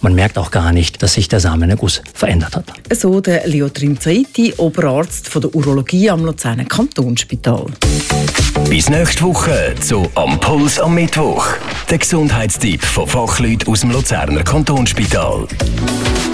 Man merkt auch gar nicht, dass sich der Samenerguss verändert hat. So der Leo Trimzaiti, Oberarzt von der Urologie am Luzerner Kantonsspital. Bis nächste Woche zu «Am Puls am Mittwoch». Der Gesundheitstipp von Fachleuten aus dem Luzerner Kantonsspital.